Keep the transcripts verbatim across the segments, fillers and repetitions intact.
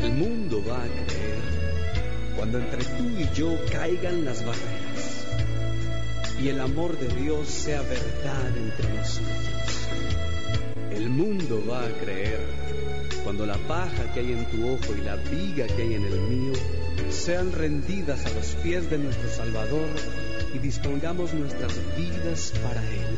El mundo va a creer cuando entre tú y yo caigan las barreras y el amor de Dios sea verdad entre nosotros. El mundo va a creer cuando la paja que hay en tu ojo y la viga que hay en el mío sean rendidas a los pies de nuestro Salvador y dispongamos nuestras vidas para Él.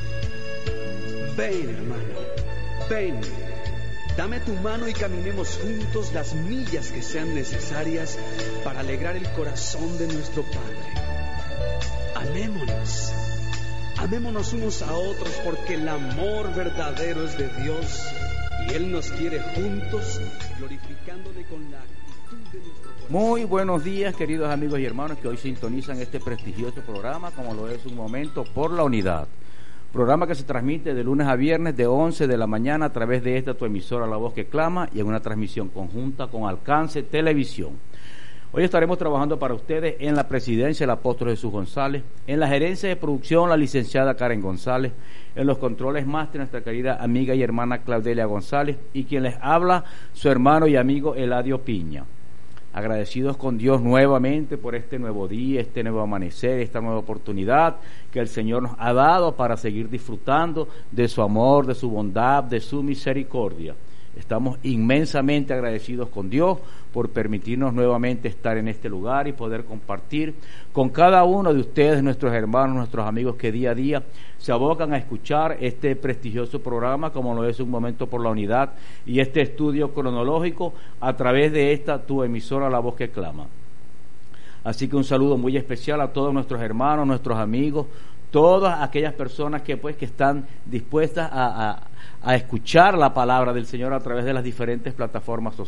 Ven, hermano, ven. Dame tu mano y caminemos juntos las millas que sean necesarias para alegrar el corazón de nuestro Padre. Amémonos, amémonos unos a otros, porque el amor verdadero es de Dios y Él nos quiere juntos, glorificándole con la actitud de nuestro corazón. Muy buenos días, queridos amigos y hermanos que hoy sintonizan este prestigioso programa, como lo es Un Momento por la Unidad. Programa que se transmite de lunes a viernes de once de la mañana a través de esta tu emisora La Voz que Clama y en una transmisión conjunta con Alcance Televisión. Hoy estaremos trabajando para ustedes en la presidencia el apóstol Jesús González, en la gerencia de producción la licenciada Karen González, en los controles máster nuestra querida amiga y hermana Claudelia González y quien les habla su hermano y amigo Eladio Piña. Agradecidos con Dios nuevamente por este nuevo día, este nuevo amanecer, esta nueva oportunidad que el Señor nos ha dado para seguir disfrutando de su amor, de su bondad, de su misericordia. Estamos inmensamente agradecidos con Dios por permitirnos nuevamente estar en este lugar y poder compartir con cada uno de ustedes, nuestros hermanos, nuestros amigos que día a día se abocan a escuchar este prestigioso programa como lo es Un Momento por la Unidad y este estudio cronológico a través de esta tu emisora La Voz que Clama. Así que un saludo muy especial a todos nuestros hermanos, nuestros amigos, todas aquellas personas que pues que están dispuestas a, a, a escuchar la palabra del Señor a través de las diferentes plataformas sociales.